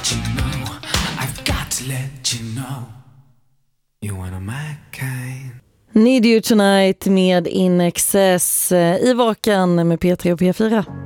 let you know, I've got to let you know, you're one of my kind. Need You Tonight med In Excess i Vakan med P3 och P4.